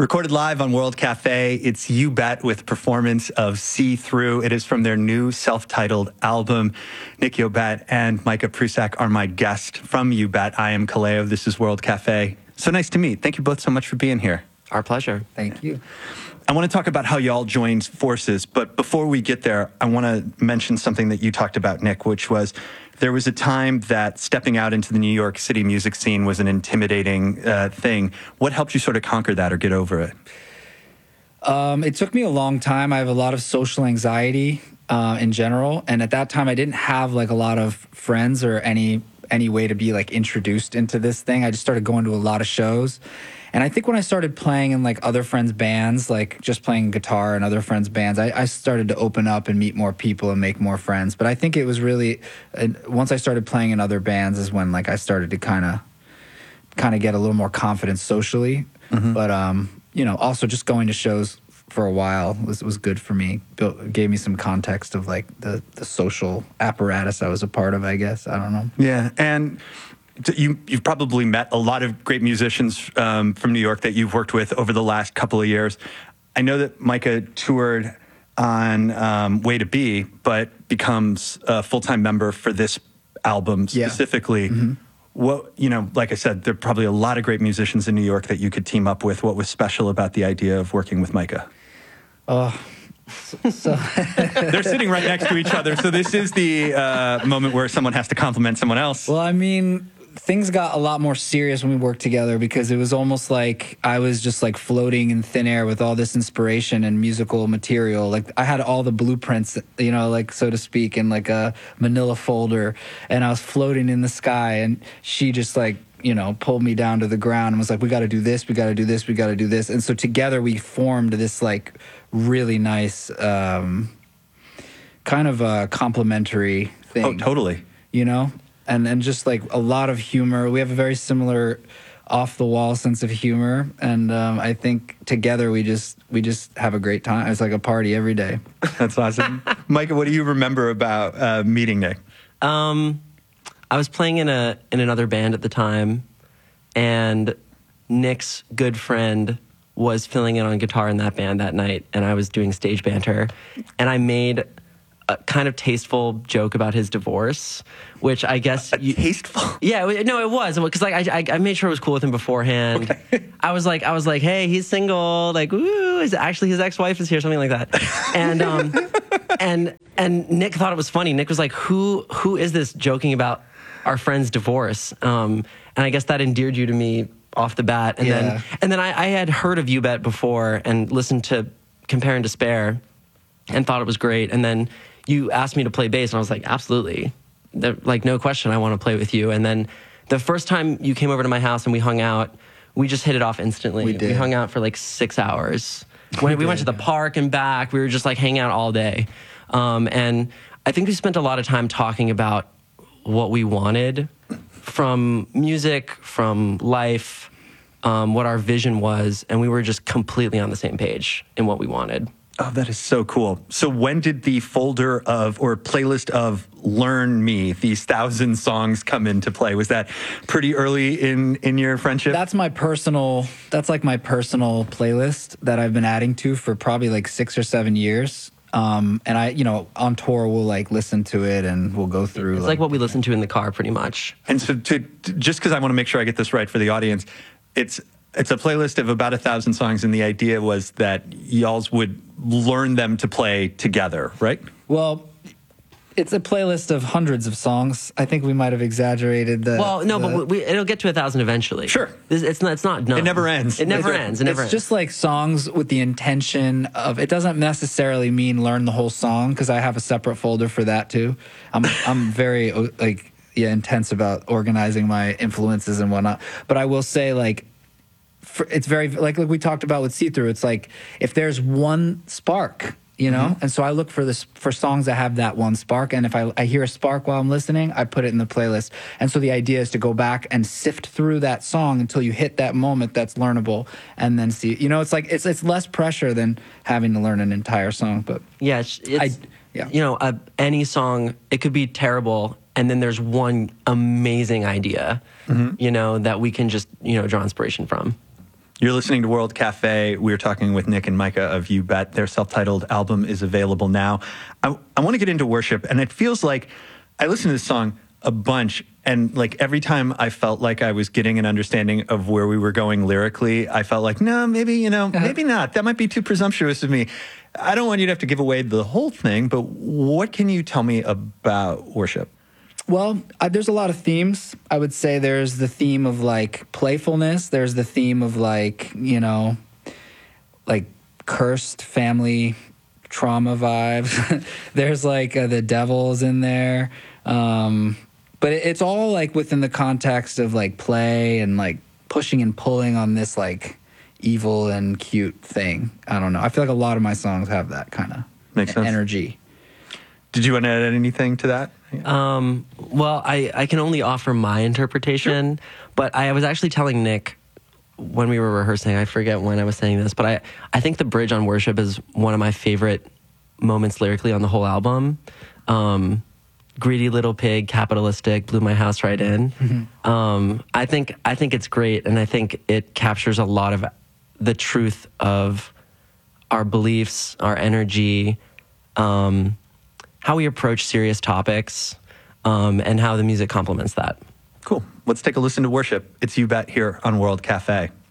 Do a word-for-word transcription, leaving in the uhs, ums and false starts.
Recorded live on World Cafe, it's You Bet with performance of See Through. It is from their new self-titled album. Nick Yobat and Micah Prusak are my guests from You Bet. I am Kaleo. This is World Cafe. So nice to meet. Thank you both so much for being here. Our pleasure. Thank you. I want to talk about how y'all joined forces, but before we get there, I want to mention something that you talked about, Nick, which was there was a time that stepping out into the New York City music scene was an intimidating uh, thing. What helped you sort of conquer that or get over it? Um, it took me a long time. I have a lot of social anxiety uh, in general, and at that time, I didn't have like a lot of friends or any any way to be like introduced into this thing. I just started going to a lot of shows. And I think when I started playing in like other friends' bands, like just playing guitar in other friends' bands, I, I started to open up and meet more people and make more friends. But I think it was really, uh, once I started playing in other bands is when like I started to kind of kind of get a little more confidence socially. Mm-hmm. But, um, you know, also just going to shows for a while was, was good for me. Built, gave me some context of like the, the social apparatus I was a part of, I guess. I don't know. Yeah, and You, you've probably met a lot of great musicians um, from New York that you've worked with over the last couple of years. I know that Micah toured on um, Way to Be, but becomes a full-time member for this album specifically. Yeah. Mm-hmm. What, you know, like I said, there are probably a lot of great musicians in New York that you could team up with. What was special about the idea of working with Micah? Oh, So, so. They're sitting right next to each other, so this is the uh, moment where someone has to compliment someone else. Well, I mean, things got a lot more serious when we worked together because it was almost like I was just like floating in thin air with all this inspiration and musical material. Like I had all the blueprints, you know, like so to speak, in like a manila folder, and I was floating in the sky, and she just like, you know, pulled me down to the ground and was like, we got to do this, we got to do this, we got to do this. And so together we formed this like really nice um, kind of a complementary thing. Oh, totally. You know? And and just like a lot of humor. We have a very similar off-the-wall sense of humor. And um, I think together we just we just have a great time. It's like a party every day. That's awesome. Micah, what do you remember about uh, meeting Nick? Um, I was playing in a in another band at the time, and Nick's good friend was filling in on guitar in that band that night, and I was doing stage banter, and I made a kind of tasteful joke about his divorce, which I guess uh, you, tasteful. Yeah, no, it was because like I, I I made sure it was cool with him beforehand. Okay. I was like I was like, hey, he's single. Like, ooh, is actually his ex-wife is here, something like that. And um, and and Nick thought it was funny. Nick was like, who who is this joking about our friend's divorce? Um, and I guess that endeared you to me off the bat. And yeah. then and then I, I had heard of You Bet before and listened to Compare and Despair, and thought it was great. And then you asked me to play bass, and I was like, absolutely. There, like, no question, I want to play with you. And then the first time you came over to my house and we hung out, we just hit it off instantly. We did. We hung out for like six hours. When we, we went to the park and back, we were just like hanging out all day. Um, and I think we spent a lot of time talking about what we wanted from music, from life, um, what our vision was, and we were just completely on the same page in what we wanted. Oh, that is so cool. So when did the folder of, or playlist of Learn Me, these thousand songs come into play? Was that pretty early in, in your friendship? That's my personal, that's like my personal playlist that I've been adding to for probably like six or seven years. Um, and I, you know, on tour, we'll like listen to it and we'll go through. It's like, like what we listen to in the car pretty much. And so to, to just because I want to make sure I get this right for the audience, it's, It's a playlist of about a thousand songs, and the idea was that y'alls would learn them to play together, right? Well, it's a playlist of hundreds of songs. I think we might have exaggerated the... Well, no, the, but we, it'll get to a thousand eventually. Sure. It's, it's not, it's not done. It never ends. It never It's, ends. It never it's ends. just like songs with the intention of... It doesn't necessarily mean learn the whole song, because I have a separate folder for that, too. I'm, I'm very, like, yeah, intense about organizing my influences and whatnot. But I will say, like... For, it's very like like we talked about with See Through. It's like if there's one spark, you know, mm-hmm. and so I look for this for songs that have that one spark. And if I, I hear a spark while I'm listening, I put it in the playlist. And so the idea is to go back and sift through that song until you hit that moment that's learnable, and then see. You know, it's like it's it's less pressure than having to learn an entire song. But yeah, it's, it's I, yeah. you know, uh, any song, it could be terrible, and then there's one amazing idea, mm-hmm. you know, that we can just you know draw inspiration from. You're listening to World Cafe. We're talking with Nick and Micah of You Bet. Their self-titled album is available now. I, I want to get into worship, and it feels like I listen to this song a bunch, and like every time I felt like I was getting an understanding of where we were going lyrically, I felt like, no, maybe, you know, maybe not. That might be too presumptuous of me. I don't want you to have to give away the whole thing, but what can you tell me about worship? Well, uh, there's a lot of themes. I would say there's the theme of like playfulness. There's the theme of like, you know, like cursed family trauma vibes. There's like uh, the devil's in there. Um, but it, it's all like within the context of like play and like pushing and pulling on this like evil and cute thing. I don't know. I feel like a lot of my songs have that kind of Makes sense. energy. Did you want to add anything to that? Um, well, I, I can only offer my interpretation, sure. But I was actually telling Nick when we were rehearsing, I forget when I was saying this, but I, I think the bridge on Worship is one of my favorite moments lyrically on the whole album. Um, Greedy little pig, capitalistic, blew my house right in. Mm-hmm. Um, I think I think it's great, and I think it captures a lot of the truth of our beliefs, our energy, um, how we approach serious topics, um, and how the music complements that. Cool. Let's take a listen to Worship. It's You Bet here on World Cafe.